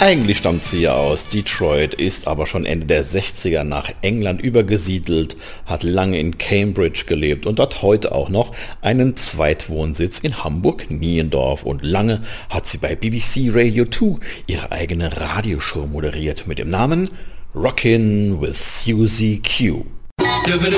Eigentlich stammt sie ja aus Detroit, ist aber schon Ende der 60er nach England übergesiedelt, hat lange in Cambridge gelebt und hat heute auch noch einen Zweitwohnsitz in Hamburg-Niendorf. Und lange hat sie bei BBC Radio 2 ihre eigene Radioshow moderiert mit dem Namen Rockin' with Susie Q.